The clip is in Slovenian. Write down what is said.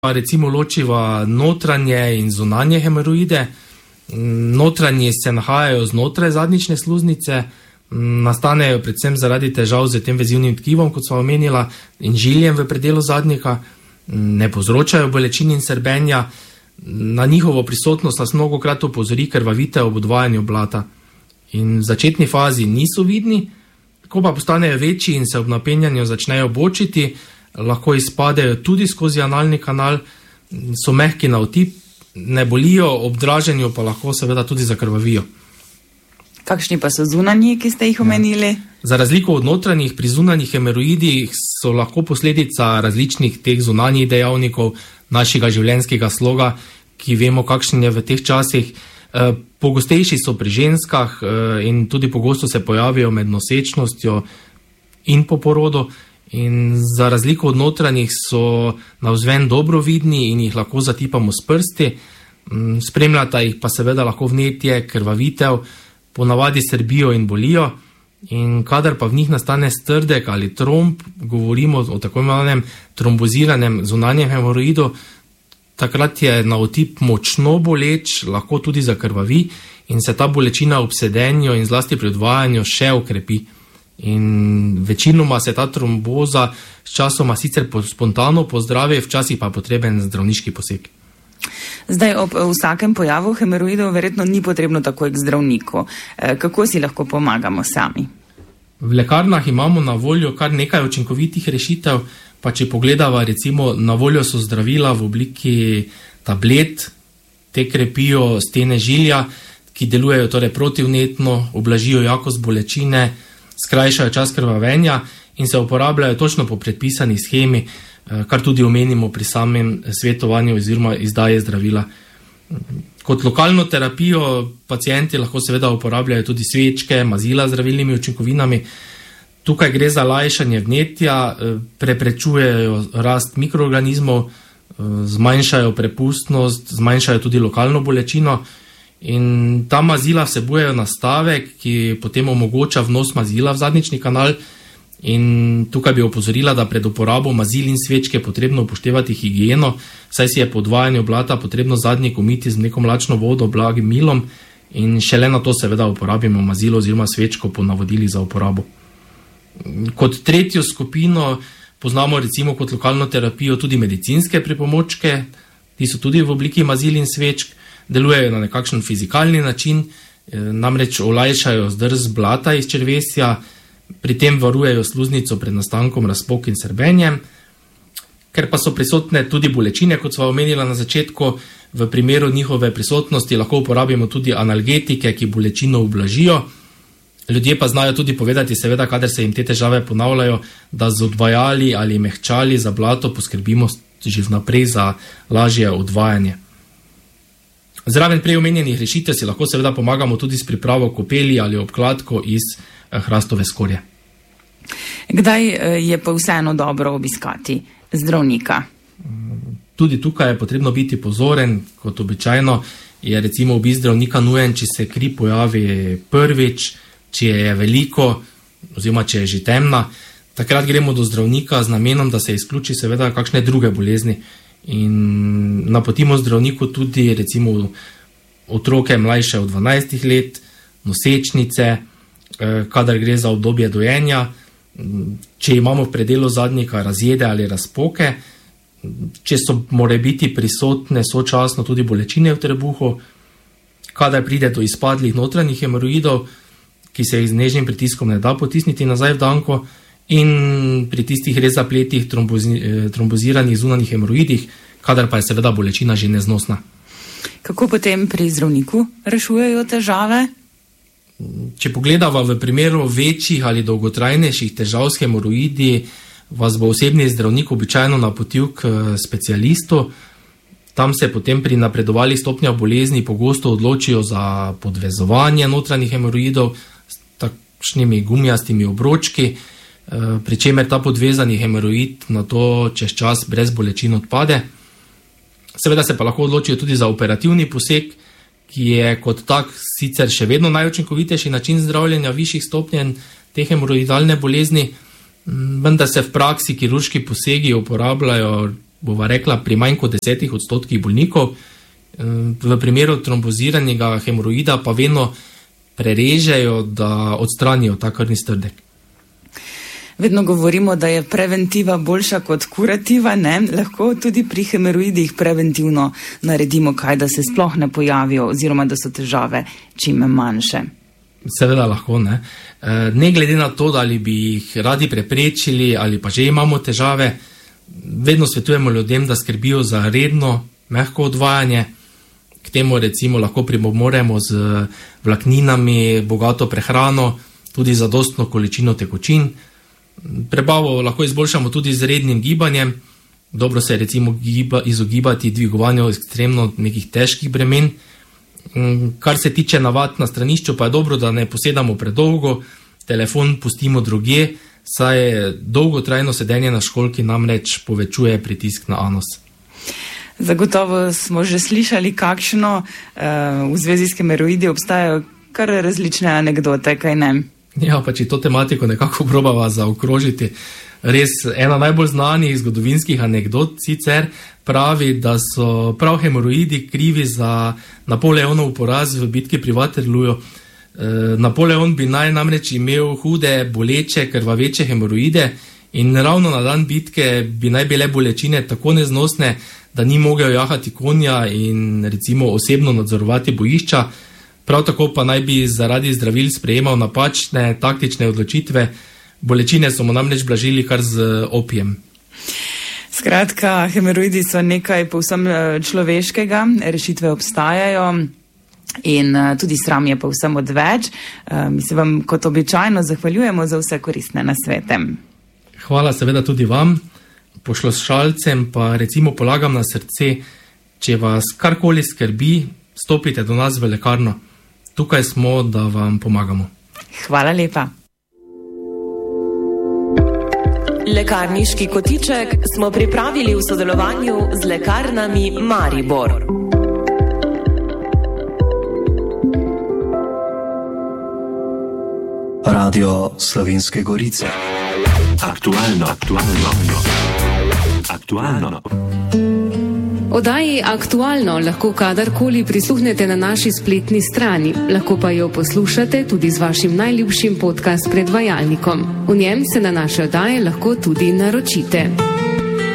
recimo ločiva notranje in zunanje hemoroide. Notranji se nahajajo znotraj zadnjične sluznice, nastanejo predvsem zaradi težav z tem vezivnim tkivom, kot sva omenila, in žiljem v predelu zadnjika, ne povzročajo bolečin in srbenja. Na njihovo prisotnost nas mnogokrat opozori krvavitev ob odvajanju blata. In v začetni fazi niso vidni, ko pa postanejo večji in se ob napenjanju začnejo bočiti, lahko izpadejo tudi skozi analni kanal, so mehki na otip, ne bolijo, ob draženju pa lahko seveda tudi zakrvavijo. Kakšni pa so zunanji, ki ste jih omenili? Za razliko od notranjih, pri zunanjih hemoroidih so lahko posledica različnih teh zunanjih dejavnikov našega življenjskega sloga, ki vemo, kakšen je v teh časih. Pogostejši so pri ženskah in tudi pogosto se pojavijo med nosečnostjo in po porodu. In za razliko od notranjih so navzven dobro vidni in jih lahko zatipamo s prsti. Spremljata jih pa seveda lahko vnetje, krvavitev, ponavadi srbijo in bolijo. In kadar pa v njih nastane strdek ali tromb, govorimo o tako imenovanem tromboziranem zunanjem hemoroidu, takrat je na otip močno boleč, lahko tudi zakrvavi in se ta bolečina ob sedenju in zlasti pri odvajanju še okrepi. In večinoma se ta tromboza s časoma sicer spontano pozdravi, včasih pa potreben zdravniški poseg. Zdaj, ob vsakem pojavu hemoroidov verjetno ni potrebno takoj k zdravniku. Kako si lahko pomagamo sami? V lekarnah imamo na voljo kar nekaj učinkovitih rešitev, pa če pogledava, recimo na voljo so zdravila v obliki tablet, te krepijo stene žilja, ki delujejo torej protivnetno, ublažijo jakost bolečine, skrajšajo čas krvavenja in se uporabljajo točno po predpisani shemi, kar tudi omenimo pri samem svetovanju oziroma izdaje zdravila. Kot lokalno terapijo pacienti lahko seveda uporabljajo tudi svečke, mazila z zdravilnimi učinkovinami. Tukaj gre za lajšanje vnetja, preprečujejo rast mikroorganizmov, zmanjšajo prepustnost, zmanjšajo tudi lokalno bolečino. In ta mazila vsebujejo nastavek, ki potem omogoča vnos mazila v zadnjični kanal. In tukaj bi opozorila, da pred uporabo mazil in svečke je potrebno upoštevati higieno, saj si je po odvajanju blata potrebno zadnjik umiti z neko mlačno vodo, blagim milom in šele na to seveda uporabimo mazilo oziroma svečko po navodilih za uporabo. Kot tretjo skupino poznamo recimo kot lokalno terapijo tudi medicinske pripomočke, ti so tudi v obliki mazil in svečk, delujejo na nekakšen fizikalni način, namreč olajšajo zdrs blata iz črevesja, pri tem varujejo sluznico pred nastankom razpok in srbenjem. Ker pa so prisotne tudi bolečine, kot sva omenila na začetku, v primeru njihove prisotnosti lahko uporabimo tudi analgetike, ki bolečino ublažijo. Ljudje pa znajo tudi povedati, seveda, kadar se jim te težave ponavljajo, da z odvajali ali mehčali za blato poskrbimo že vnaprej za lažje odvajanje. Zraven prej omenjenih rešitev si lahko seveda pomagamo tudi s pripravo kopeli ali obkladko iz hrastove skorje. Kdaj je pa vseeno dobro obiskati zdravnika? Tudi tukaj je potrebno biti pozoren, kot običajno je recimo obisk zdravnika nujen, če se kri pojavi prvič, če je veliko oziroma če je že temna. Takrat gremo do zdravnika z namenom, da se izključi seveda kakšne druge bolezni. In napotimo zdravniku tudi recimo otroke mlajše od 12 let, nosečnice, kadar gre za obdobje dojenja, če imamo v predelu zadnjika razjede ali razpoke, če so morebiti prisotne sočasno tudi bolečine v trebuhu, kadar pride do izpadlih notranjih hemoroidov, ki se jih z nežnim pritiskom ne da potisniti nazaj v danko, in pri tistih res zapletih tromboziranih zunanjih hemoroidih, kadar pa je seveda bolečina že neznosna. Kako potem pri zdravniku rešujejo težave? Če pogledava v primeru večjih ali dolgotrajnejših težav s hemoroidi, vas bo osebni zdravnik običajno napotil k specialistu. Tam se potem pri napredovalih stopnjah bolezni pogosto odločijo za podvezovanje notranjih hemoroidov s takšnimi gumijastimi obročki, pri čemer ta podvezani hemoroid na to čez čas brez bolečin odpade. Seveda se pa lahko odločijo tudi za operativni poseg, ki je kot tak sicer še vedno najučinkovitejši način zdravljenja višjih stopenj te hemoroidalne bolezni, vendar se v praksi kirurški posegi uporabljajo bova rekla, pri manj kot 10% bolnikov. V primeru tromboziranega hemoroida pa vedno prerežejo, da odstranijo ta krvni strdek. Vedno govorimo, da je preventiva boljša kot kurativa, ne? Lahko tudi pri hemoroidih preventivno naredimo kaj, da se sploh ne pojavijo oziroma da so težave čim manjše. Seveda lahko, ne. Ne glede na to, ali bi jih radi preprečili ali pa že imamo težave, vedno svetujemo ljudem, da skrbijo za redno, mehko odvajanje. K temu recimo lahko pripomoremo z vlakninami, bogato prehrano, tudi zadostno količino tekočin. Prebavo lahko izboljšamo tudi z rednim gibanjem. Dobro se recimo izogibati dvigovanju ekstremno nekih težkih bremen. Kar se tiče navad na stranišču, pa je dobro, da ne posedamo predolgo, telefon pustimo drugje, saj dolgotrajno sedenje na školjki namreč povečuje pritisk na anus. Zagotovo smo že slišali, kakšno v zvezi s hemoroidi obstajajo kar različne anekdote, kaj ne? Ja, pa če to tematiko nekako probava zaokrožiti, res ena najbolj znanih zgodovinskih anekdot sicer pravi, da so prav hemoroidi krivi za Napoleonov poraz v bitki pri Waterlooju. Napoleon bi naj namreč imel hude, boleče, krvaveče hemoroide in ravno na dan bitke bi naj bile bolečine tako neznosne, da ni mogel jahati konja in recimo osebno nadzorovati bojišča. Prav tako pa naj bi zaradi zdravil sprejemal napačne taktične odločitve. Bolečine so mu namreč blažili kar z opijem. Skratka, hemoroidi so nekaj povsem človeškega, rešitve obstajajo in tudi sram je povsem odveč. Mi se vam kot običajno zahvaljujemo za vse koristne nasvete. Hvala seveda tudi vam. Poslušalcem pa recimo polagam na srce, če vas karkoli skrbi, stopite do nas v lekarno. Tukaj smo, da vam pomagamo. Hvala lepa. Lekarniški kotiček smo pripravili v sodelovanju z lekarnami Maribor. Radio Slovenske Gorice. Aktualno. Oddaji Aktualno lahko kadarkoli prisluhnete na naši spletni strani, lahko pa jo poslušate tudi z vašim najljubšim podcast predvajalnikom. V njem se na naše oddaje lahko tudi naročite.